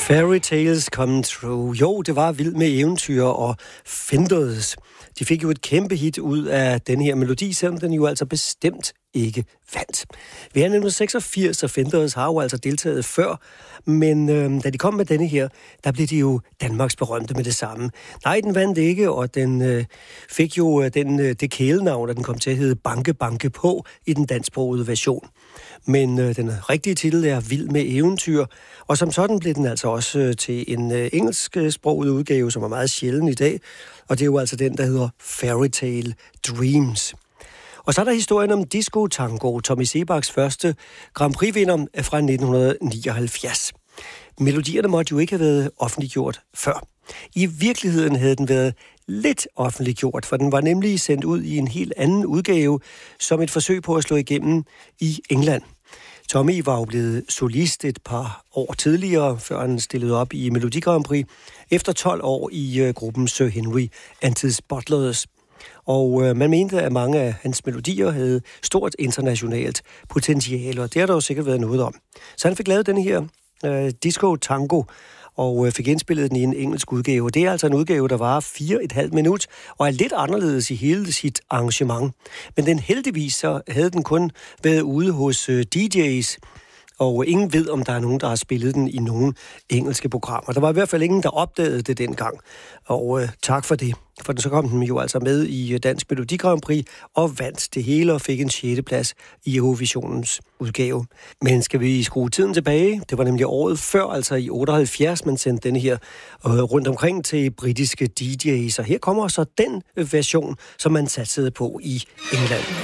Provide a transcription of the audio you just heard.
Fairy Tales Come True. Jo, det var Vild med Eventyr og Fenders. De fik jo et kæmpe hit ud af den her melodi, selvom den jo altså bestemt ikke vandt. Vi er 1986, og Fenders har jo altså deltaget før, men da de kom med denne her, der blev de jo Danmarks berømte med det samme. Nej, den vandt ikke, og den fik jo det kælenavn, at den kom til at hedde Banke Banke På i den dansksprogede version. Men den rigtige titel er Vild med Eventyr, og som sådan blev den altså også til en engelsksproget udgave, som er meget sjælden i dag, og det er jo altså den, der hedder Fairy Tale Dreams. Og så er der historien om Disco Tango, Tommy Sebaks første Grand Prix-vinder fra 1979. Melodierne måtte jo ikke have været offentliggjort før. I virkeligheden havde den været lidt offentliggjort, for den var nemlig sendt ud i en helt anden udgave, som et forsøg på at slå igennem i England. Tommy var jo blevet solist et par år tidligere, før han stillede op i Melodi Grand Prix, efter 12 år i gruppen Sir Henry and His Butlers. Og man mente, at mange af hans melodier havde stort internationalt potentiale, og det har der jo sikkert været noget om. Så han fik lavet den her Disco Tango, og fik indspillet den i en engelsk udgave. Det er altså en udgave, der varer 4,5 minut, og er lidt anderledes i hele sit arrangement. Men den heldigvis så havde den kun været ude hos DJ's, og ingen ved, om der er nogen, der har spillet den i nogle engelske programmer. Der var i hvert fald ingen, der opdagede det dengang, og tak for det. For så kom den jo altså med i Dansk Melodi Grand Prix og vandt det hele og fik en 6. plads i Eurovisionens udgave. Men skal vi skrue tiden tilbage? Det var nemlig året før, altså i 78, man sendte denne her rundt omkring til britiske DJ's. Og her kommer så den version, som man satsede på i England.